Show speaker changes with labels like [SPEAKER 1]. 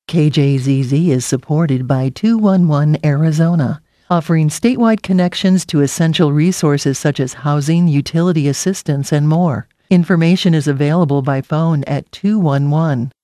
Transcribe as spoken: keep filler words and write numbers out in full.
[SPEAKER 1] K J Z Z is supported by two one one Arizona, offering statewide connections to essential resources such as housing, utility assistance, and more. Information is available by phone at two one one.